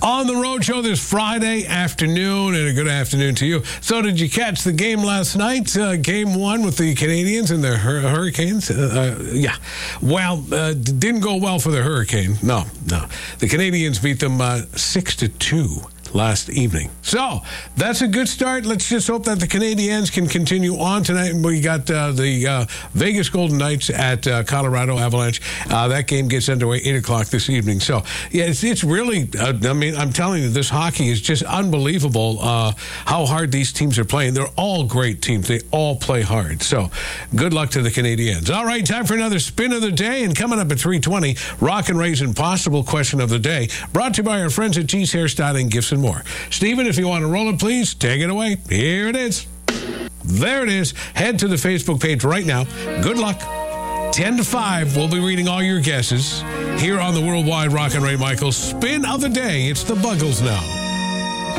on the road show this Friday afternoon, and a good afternoon to you. So did you catch the game last night? Game one with the Canadians and the Hurricanes? Yeah. Well, didn't go well for the Hurricane. No. The Canadians beat them 6-2. Last evening. So that's a good start. Let's just hope that the Canadiens can continue on tonight. We got the Vegas Golden Knights at Colorado Avalanche. That game gets underway 8 o'clock this evening. So, yeah, it's really, I'm telling you, this hockey is just unbelievable how hard these teams are playing. They're all great teams. They all play hard. So, good luck to the Canadiens. All right, time for another spin of the day. And coming up at 3:20, Rock and Ray's Impossible Question of the Day, brought to you by our friends at G's Hairstyling, Gifts and more. Stephen, if you want to roll it, please take it away. Here it is. There it is. Head to the Facebook page right now. Good luck. 10 to 5, we'll be reading all your guesses here on the Worldwide Rock and Ray Michaels Spin of the Day. It's the Buggles now.